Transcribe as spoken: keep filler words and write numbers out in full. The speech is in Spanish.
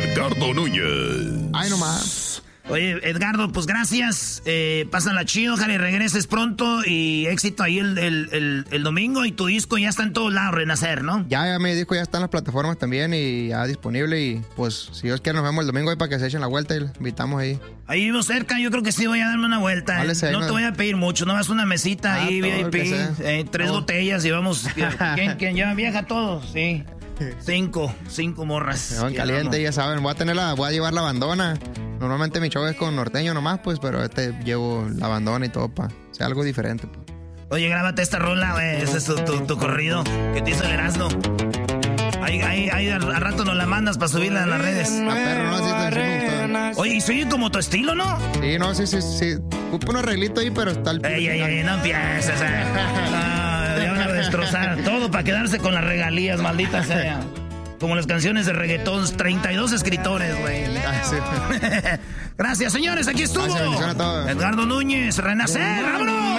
Edgardo Núñez. Ay, nomás. Oye, Edgardo, pues gracias. Eh, pásala chido, ojalá y regreses pronto. Y éxito ahí el, el, el, el domingo. Y tu disco ya está en todos lados, Renacer, ¿no? Ya, ya mi disco ya está en las plataformas también y ya disponible. Y pues, si Dios quiere, nos vemos el domingo ahí para que se echen la vuelta y los invitamos ahí. Ahí vivo cerca, yo creo que sí voy a darme una vuelta. Vale, eh. sí, no, no te voy a pedir mucho, no vas una mesita Ah, ahí, todo V lo que I P, sea. eh, tres Todo. botellas y vamos. ¿Quién, quién ya viaja todos? Sí. Cinco, cinco morras. Me van caliente, ya saben. Voy a tener la, voy a llevar la bandona. Normalmente mi show es con norteño nomás, pues, pero este llevo la bandona y todo para sea algo diferente. Pues. Oye, grábate esta rola, güey. Ese es tu, tu, tu corrido que te hizo el Erasmo. Ahí, ahí, ahí al, al rato nos la mandas para subirla a las redes. A perro, ¿no? Sí, sí, sí me gustó. Oye, y soy como tu estilo, ¿no? Sí, no, sí, sí, sí. Ocupo un arreglito ahí, pero está el... Ey, ey, ey, no empieces, eh. No, ya van a destrozar todo para quedarse con las regalías, maldita sea. Como las canciones de reggaetón, treinta y dos escritores, güey. Ah, sí. Gracias, señores, aquí estuvo. Gracias, bendición a todos. Edgardo Núñez, Renacer, vámonos.